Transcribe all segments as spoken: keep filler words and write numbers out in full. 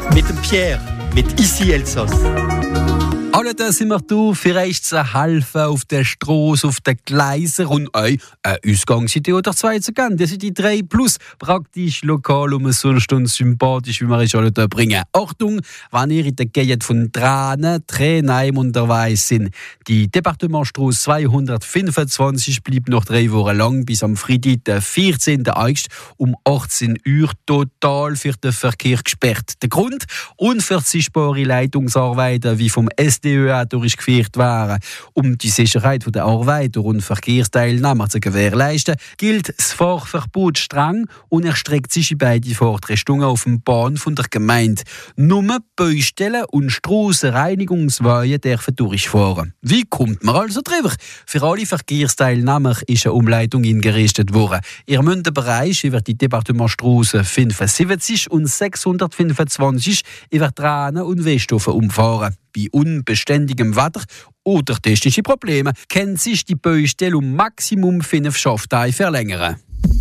Mit dem Pierre, mit Ici Elsass. Alle da sind wir da, für euch zu helfen auf der Straße, auf den Gleisen und euch eine Ausgangsidee oder zwei zu geben. Das sind die drei plus praktisch, lokal und so eine Stunde sympathisch, wie wir euch alle da bringen. Achtung, wenn ihr in der Gegend von Tränen, Tränheim unterwegs sind. Die Departementstraße zweihundertfünfundzwanzig bleibt noch drei Wochen lang bis am Freitag, den vierzehnten August um achtzehn Uhr total für den Verkehr gesperrt. Der Grund? Unverzichtbare Leitungsarbeiten wie vom S D Ö A durchgeführt werden. Um die Sicherheit der Arbeiter und Verkehrsteilnehmer zu gewährleisten, gilt das Fahrverbot streng und erstreckt sich in beide Fahrtrichtungen auf dem Bahn von der Gemeinde. Nur Baustellen und Strassenreinigungswege dürfen durchfahren. Wie kommt man also drüber? Für alle Verkehrsteilnehmer ist eine Umleitung eingerichtet worden. Ihr müsst den Bereich über die Departementstrasse fünfundsiebzig und sechshundertfünfundzwanzig über Tränen und Westhofen umfahren. Bei unbeständigem Wetter oder technische Probleme kann sich die Baustelle um Maximum fünf Schafftage verlängern.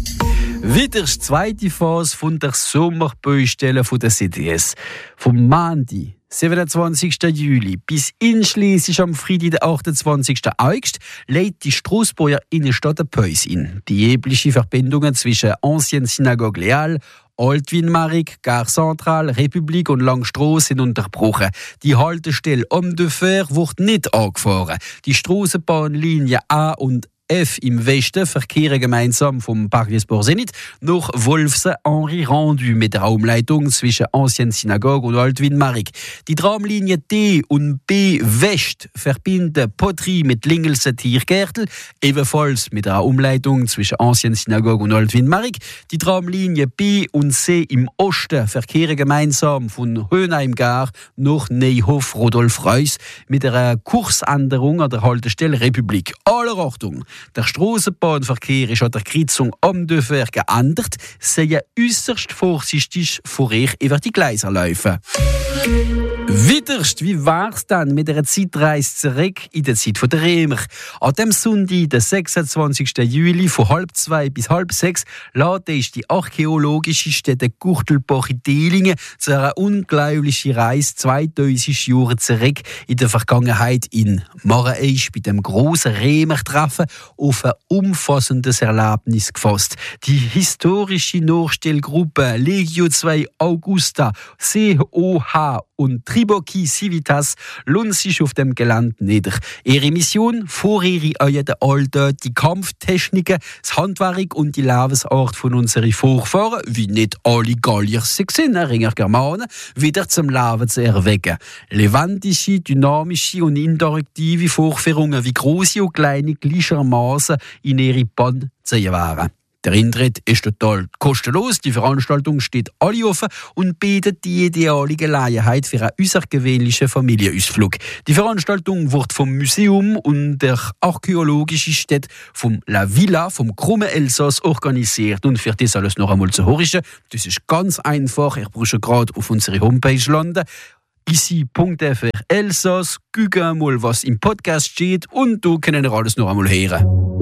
Wieder die zweite Phase von der Sommerbaustelle der C D S. Vom Montag, siebenundzwanzigsten Juli bis einschließlich am Freitag, den achtundzwanzigsten August, lädt die Strassburger Innenstadt eine Pause in. Die üblichen Verbindungen zwischen Ancienne Synagogue Leal, Altwin-Marik, Gare Centrale, Republik und Langstrasse sind unterbrochen. Die Haltestelle Homme de Fer wird nicht angefahren. Die Strassenbahnlinie A und F im Westen verkehren gemeinsam vom Parc des Sports Zenit nach Wolfsen-Henri-Rendu mit der Umleitung zwischen Ancienne Synagogue und Altwin-Marik. Die Tramlinie D und B West verbinden Poterie mit Lingelsen-Tiergärtel, ebenfalls mit der Umleitung zwischen Ancienne Synagogue und Altwin-Marik. Die Tramlinie B und C im Osten verkehren gemeinsam von Höhenheim-Gare nach Neuhof-Rodolf-Reuss mit einer Kursänderung an der Haltestelle Republik. Aller Achtung! Der Strassenbahnverkehr ist an der Kreuzung Homme de Fer geändert. Seien äußerst vorsichtig vor euch über die Gleise laufen. Widerst, wie wär's dann mit einer Zeitreise zurück in die Zeit der Römer? An dem Sonntag, den sechsundzwanzigsten Juli, von halb zwei bis halb sechs, lädt ich die archäologische Stätte Gurtelbach in Dehligen zu einer unglaublichen Reise zweitausend Jahre zurück in der Vergangenheit in. Machen euch bei dem grossen Römer-Treffen auf ein umfassendes Erlebnis gefasst. Die historische Nachstellgruppe Legio zwei Augusta, C O H und Triboki Civitas lohnt sich auf dem Gelände nieder. Ihre Mission: vor ihre Augen Alten die Kampftechniken, das Handwerk und die Lebensart von unseren Vorfahren, wie nicht alle Gallier sind, Ringer Germanen, wieder zum Leben zu erwecken. Levendige, dynamische und interaktive Vorführungen wie grosse und kleine gleichermaßen in ihre Bahn zu wären. Der Eintritt ist total kostenlos, die Veranstaltung steht alle offen und bietet die ideale Gelegenheit für einen außergewöhnlichen Familienausflug. Die Veranstaltung wird vom Museum und der archäologischen Stätte vom La Villa, vom Krummen Elsass organisiert. Und für das alles noch einmal zu hören, das ist ganz einfach, ihr braucht gerade auf unsere Homepage landen. ici punkt f r Elsass, gucken mal, was im Podcast steht und du können alles noch einmal hören.